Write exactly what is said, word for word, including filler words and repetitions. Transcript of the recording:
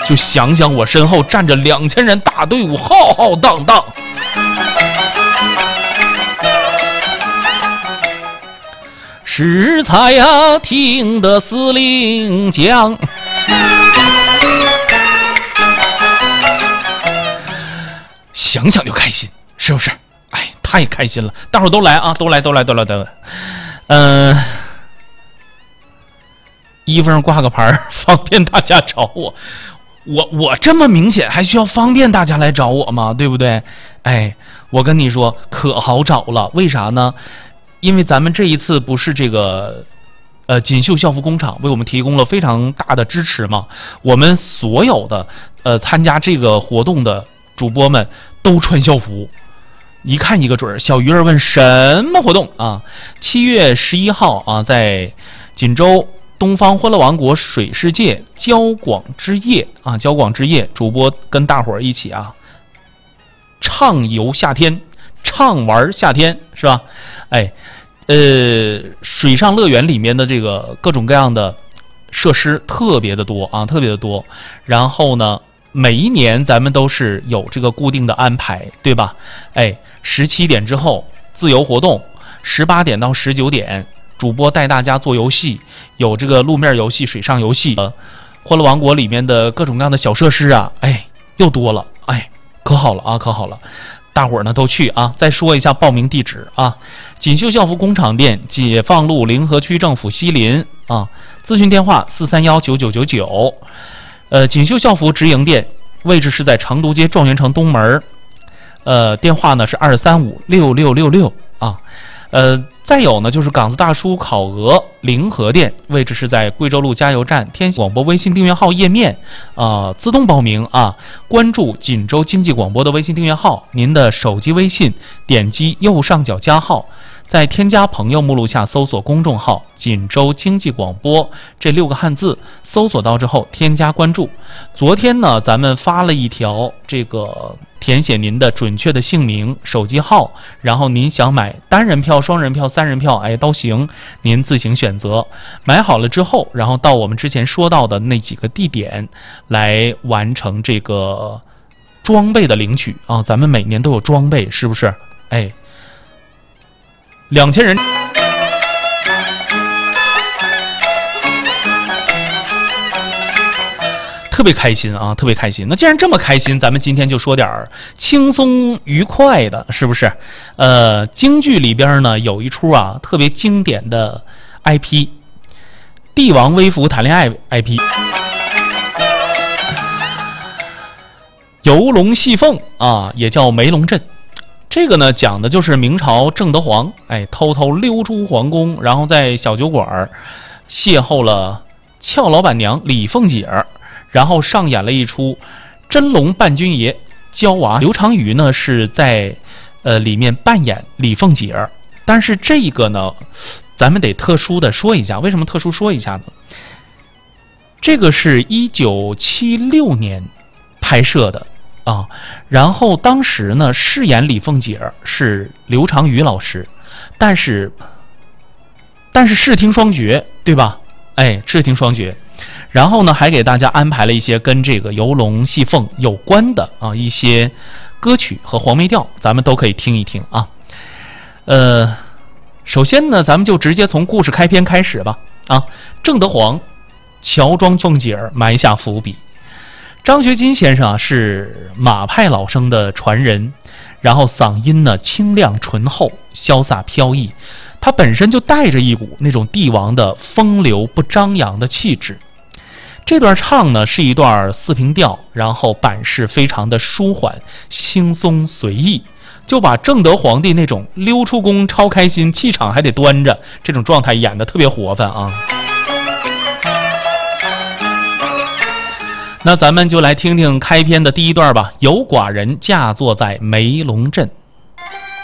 就想想我身后站着两千人大队伍，浩浩荡荡。适才呀，听得司令讲，想想就开心，是不是？哎，太开心了！大伙儿都来啊，都来，都来，都来，都来。嗯、呃，衣服上挂个牌，方便大家找我。我我这么明显，还需要方便大家来找我吗？对不对？哎，我跟你说，可好找了。为啥呢？因为咱们这一次不是这个，呃，锦绣校服工厂为我们提供了非常大的支持嘛。我们所有的呃参加这个活动的主播们都穿校服，一看一个准儿。小鱼儿问什么活动啊？七月十一号啊，在锦州东方欢乐王国水世界交广之夜啊，交广之夜，主播跟大伙儿一起啊，畅游夏天，畅玩夏天，是吧？哎，呃，水上乐园里面的这个各种各样的设施特别的多啊，特别的多。然后呢，每一年咱们都是有这个固定的安排，对吧？哎，十七点之后自由活动，十八点到十九点，主播带大家做游戏，有这个路面游戏、水上游戏。呃，欢乐王国里面的各种各样的小设施啊，哎，又多了，哎，可好了啊，可好了。大伙儿呢都去啊！再说一下报名地址啊：锦绣校服工厂店，解放路临河区政府西邻啊。咨询电话四三幺九九九九。呃，锦绣校服直营店位置是在成都街状元城东门，呃，电话呢是二三五六六六六啊。呃，再有呢就是港子大叔烤鹅临河店，位置是在贵州路加油站天广播微信订阅号页面啊、呃，自动报名啊，关注锦州经济广播的微信订阅号，您的手机微信点击右上角加号，在添加朋友目录下搜索公众号锦州经济广播这六个汉字，搜索到之后添加关注。昨天呢咱们发了一条这个填写您的准确的姓名、手机号，然后您想买单人票、双人票、三人票，哎，都行，您自行选择。买好了之后，然后到我们之前说到的那几个地点来完成这个装备的领取啊。咱们每年都有装备，是不是？哎，两千人。特别开心啊，特别开心。那既然这么开心，咱们今天就说点儿轻松愉快的，是不是？呃，京剧里边呢有一出啊特别经典的 I P， 帝王微服谈恋爱 I P， 游龙戏凤啊，也叫梅龙阵。这个呢讲的就是明朝郑德皇，哎，偷偷溜出皇宫，然后在小酒馆邂逅了俏老板娘李凤姐儿。然后上演了一出真龙扮军爷娇娃，刘长瑜呢是在呃里面扮演李凤姐儿。但是这个呢咱们得特殊的说一下，为什么特殊说一下呢？这个是一九七六年拍摄的啊，然后当时呢饰演李凤姐儿是刘长瑜老师，但是但是视听双绝，对吧？哎，视听双绝。然后呢还给大家安排了一些跟这个游龙戏凤有关的啊一些歌曲和黄梅调，咱们都可以听一听啊。呃，首先呢咱们就直接从故事开篇开始吧啊。郑德皇乔装凤姐儿埋下伏笔。张学金先生啊是马派老生的传人，然后嗓音呢清亮醇厚，潇洒飘逸，他本身就带着一股那种帝王的风流不张扬的气质。这段唱呢是一段四平调，然后版式非常的舒缓轻松随意，就把正德皇帝那种溜出宫超开心，气场还得端着这种状态演得特别活泛啊。那咱们就来听听开篇的第一段吧。有寡人驾坐在梅龙阵。